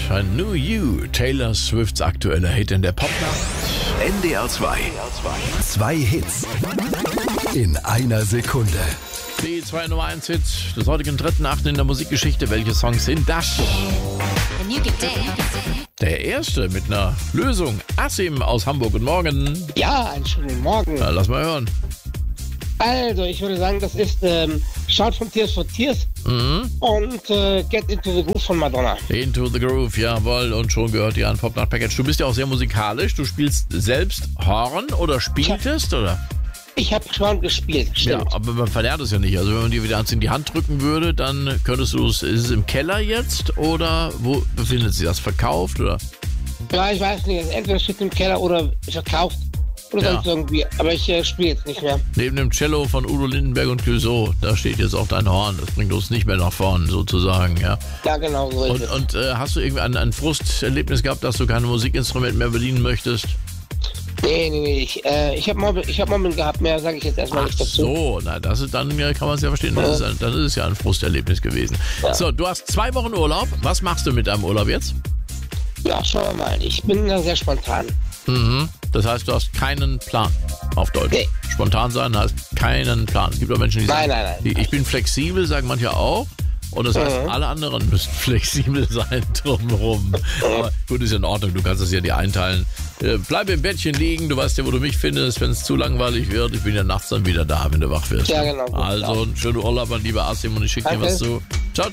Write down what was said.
New You, Taylor Swifts aktueller Hit in der Popnacht. NDR 2. Zwei Hits in einer Sekunde. Die 2 Nummer 1 Hits des heutigen 3.8. in der Musikgeschichte. Welche Songs sind das? Der erste mit einer Lösung. Asim aus Hamburg. Guten Morgen. Ja, einen schönen Morgen. Na, lass mal hören. Also, ich würde sagen, das ist Shout from Tears for Tears und Get Into the Groove von Madonna. Into the Groove, jawohl. Und schon gehört ihr an Popnacht Package. Du bist ja auch sehr musikalisch. Du spielst selbst Horn oder spieltest, oder? Ich habe schon gespielt, stimmt. Ja, aber man verlernt es ja nicht. Also wenn man dir wieder eins in die Hand drücken würde, dann könntest du es... Ist es im Keller jetzt oder wo befindet sich das? Verkauft oder? Ja, ich weiß nicht. Entweder steht im Keller oder verkauft oder sonst irgendwie. Aber ich spiele jetzt nicht mehr. Neben dem Cello von Udo Lindenberg und Clouseau, da steht jetzt auch dein Horn. Das bringt uns nicht mehr nach vorn, sozusagen, ja. Ja, genau so ist es. Und hast du irgendwie ein Frusterlebnis gehabt, dass du kein Musikinstrument mehr bedienen möchtest? Nee. Ich hab Mobbing gehabt, mehr sage ich jetzt erstmal nicht dazu. So, na, dann kann man es ja verstehen. Dann ist es ja ein Frusterlebnis gewesen. Ja. So, du hast 2 Wochen Urlaub. Was machst du mit deinem Urlaub jetzt? Ja, schauen wir mal. Ich bin da sehr spontan. Das heißt, du hast keinen Plan auf Deutsch. Nee. Spontan sein heißt keinen Plan. Es gibt auch Menschen, die sagen, Nein. Ich bin flexibel, sagen manche auch. Und das heißt, alle anderen müssen flexibel sein drumherum. Aber gut, ist in Ordnung, du kannst es ja dir einteilen. Bleib im Bettchen liegen, du weißt ja, wo du mich findest, wenn es zu langweilig wird. Ich bin ja nachts dann wieder da, wenn du wach wirst. Ja, genau. Also, einen schönen Urlaub an lieber Asim und ich schicke dir was zu. Ciao.